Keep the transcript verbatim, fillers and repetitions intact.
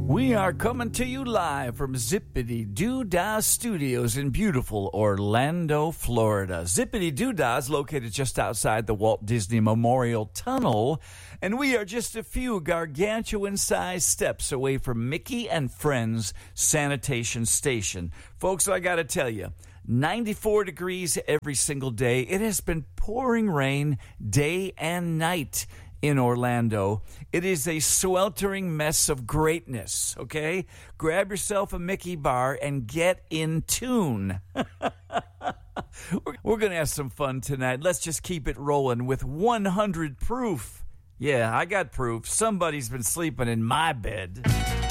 We are coming to you live from Zippity Doo Dah Studios in beautiful Orlando, Florida. Zippity Doo Dah is located just outside the Walt Disney Memorial Tunnel, and we are just a few gargantuan-sized steps away from Mickey and Friends Sanitation Station. Folks, I got to tell you, ninety-four degrees every single day. It has been pouring rain day and night in Orlando. It is a sweltering mess of greatness, okay? Grab yourself a Mickey bar and get in tune. We're going to have some fun tonight. Let's just keep it rolling with one hundred proof. Yeah, I got proof. Somebody's been sleeping in my bed.